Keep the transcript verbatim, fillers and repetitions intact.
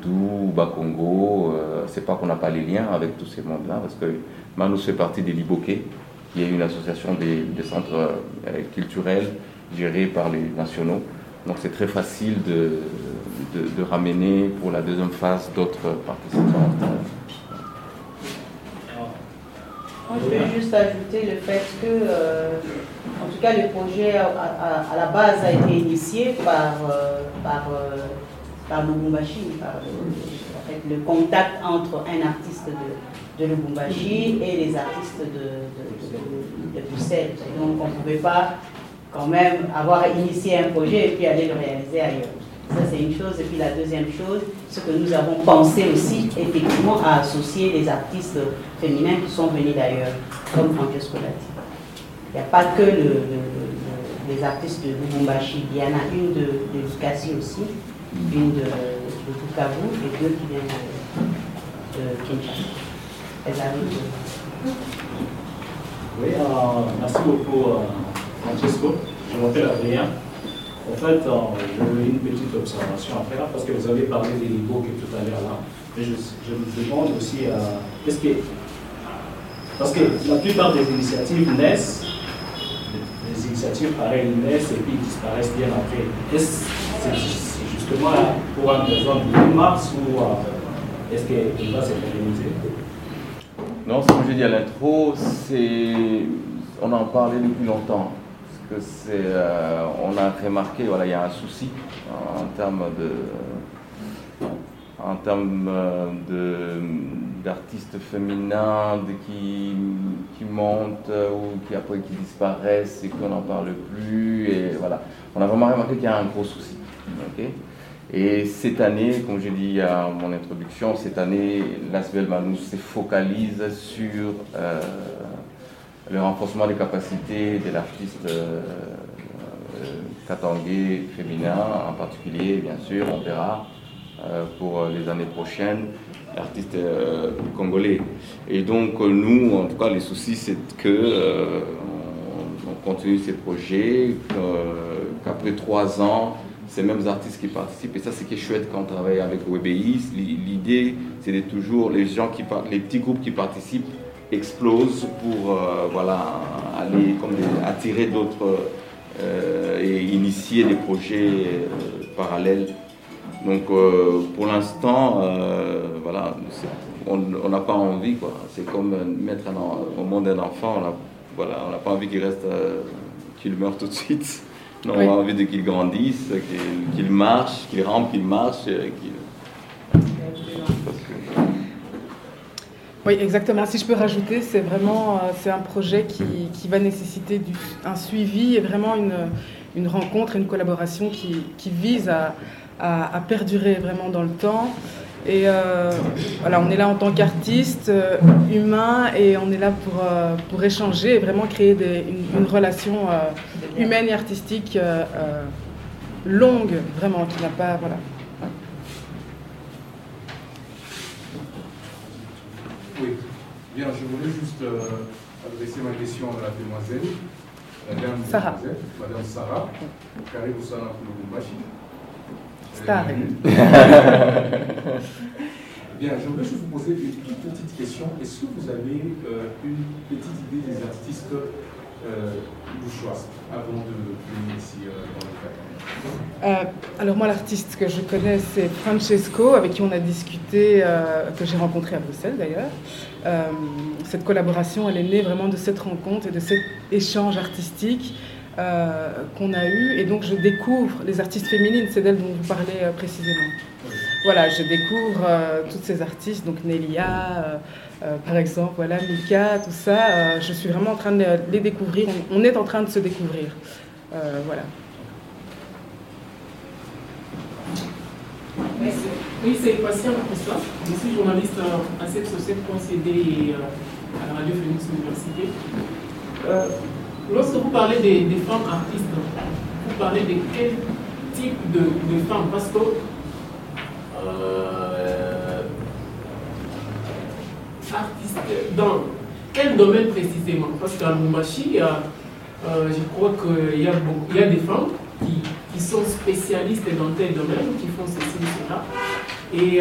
Doudou, Bakongo, euh, c'est pas qu'on n'a pas les liens avec tous ces mondes-là, parce que Manouche fait partie des Liboké, qui est une association des, des centres euh, culturels gérés par les nationaux. Donc c'est très facile de, de, de ramener pour la deuxième phase d'autres participants. Moi, je vais juste ajouter le fait que, euh, en tout cas, le projet à, à, à la base a été initié par, euh, par, euh, par Lubumbashi, par le, en fait, le contact entre un artiste de, de Lubumbashi et les artistes de, de, de, de Bruxelles. Et donc, on ne pouvait pas quand même avoir initié un projet et puis aller le réaliser ailleurs. Ça, c'est une chose. Et puis la deuxième chose, c'est que nous avons pensé aussi, effectivement, à associer les artistes féminins qui sont venus d'ailleurs, comme Francesco Lati. Il n'y a pas que le, le, le, les artistes de Lubumbashi. Il y en a une de, de Lucassi aussi, une de, de Bukavu et deux qui viennent de, de Kinshasa. Elles arrivent de... Oui, euh, merci beaucoup, euh, Francesco. Je m'appelle Adrien. En fait, euh, j'ai une petite observation à faire parce que vous avez parlé des Liboké tout à l'heure là. Mais je, je me demande aussi, euh, est-ce que, parce que la plupart des initiatives naissent, les initiatives pareilles naissent et puis disparaissent bien après. Est-ce que c'est justement pour une raison de mars ou euh, est-ce qu'elle va se pérenniser? Non, comme je dis à l'intro, c'est, on en parlait depuis longtemps. Que c'est, euh, on a remarqué, voilà, il y a un souci en, en termes de, en termes de, d'artistes féminins de, qui, qui montent ou qui après qui disparaissent et qu'on n'en parle plus. Et voilà, on a vraiment remarqué qu'il y a un gros souci. Okay? Et cette année, comme je dis à mon introduction, cette année, l'Asbel Manouche se focalise sur euh, le renforcement des capacités de l'artiste euh, euh, katangais féminin, en particulier, bien sûr, on verra euh, pour les années prochaines, l'artiste euh, congolais. Et donc, nous, en tout cas, les soucis, c'est que euh, on, on continue ces projets, qu'après trois ans, ces mêmes artistes qui participent, et ça, c'est qui est chouette quand on travaille avec O B I. L'idée, c'est de toujours les gens qui les petits groupes qui participent explose pour euh, voilà, aller comme des, attirer d'autres euh, et initier des projets euh, parallèles. Donc euh, pour l'instant, euh, voilà, on n'a pas envie, quoi. C'est comme mettre un, au monde un enfant, on n'a voilà, on n'a pas envie qu'il reste, euh, qu'il meure tout de suite. Non, oui. On a envie de qu'il grandisse, qu'il qu'il marche, qu'il rampe, qu'il marche, qu'il... Oui, exactement. Si je peux rajouter, c'est vraiment euh, c'est un projet qui, qui va nécessiter du, un suivi et vraiment une, une rencontre, une collaboration qui, qui vise à, à, à perdurer vraiment dans le temps. Et euh, voilà, on est là en tant qu'artiste, euh, humain, et on est là pour, euh, pour échanger et vraiment créer des, une, une relation euh, humaine et artistique euh, euh, longue, vraiment, qui n'a pas... Voilà. Oui, bien, je voulais juste euh, adresser ma question à la demoiselle, la dame Sarah. Demoiselle, Madame Sarah, Karibu sana pour Lubumbashi. Star. Bien, je voulais juste vous poser une toute petite question. Est-ce que vous avez euh, une petite idée des artistes euh, bouchois avant de venir ici euh, dans le cadre? Euh, alors moi, l'artiste que je connais, c'est Francesco, avec qui on a discuté, euh, que j'ai rencontré à Bruxelles d'ailleurs. Euh, cette collaboration, elle est née vraiment de cette rencontre et de cet échange artistique euh, qu'on a eu. Et donc je découvre les artistes féminines, c'est d'elles dont vous parlez euh, précisément. Oui. Voilà, je découvre euh, toutes ces artistes, donc Nelia, euh, euh, par exemple, voilà, Mika, tout ça. Euh, je suis vraiment en train de les découvrir, on, on est en train de se découvrir. Euh, voilà. Oui, c'est Patient Christophe. Je suis journaliste à cette société concédée à la Radio Phoenix Université. Euh, lorsque vous parlez des, des femmes artistes, vous parlez de quel type de, de femmes? Parce que euh, artiste, dans quel domaine précisément? Parce qu'à Lubumbashi, euh, je crois qu'il y, y a des femmes qui, qui sont spécialistes dans tel domaine, qui font ceci et cela. Et